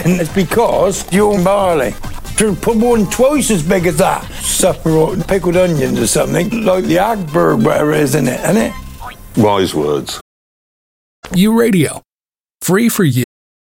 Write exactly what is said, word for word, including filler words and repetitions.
reckon it's because you're barley. Should put one twice as big as that. Separate pickled onions or something, like the Agberg, whatever it is in it, isn't it? Wise words. U Radio. Free for you.